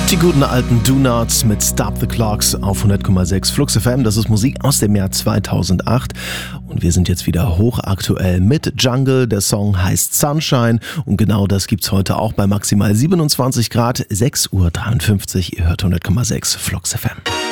Die guten alten Do-Nots mit Stop the Clocks auf 100,6 Flux FM. Das ist Musik aus dem Jahr 2008 und wir sind jetzt wieder hochaktuell mit Jungle. Der Song heißt Sunshine und genau das gibt's heute auch bei maximal 27 Grad, 6:53 Uhr. Ihr hört 100,6 Flux FM.